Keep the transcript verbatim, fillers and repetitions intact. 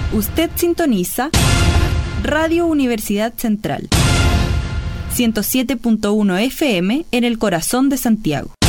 Usted sintoniza Radio Universidad Central, ciento siete punto uno F M en el corazón de Santiago.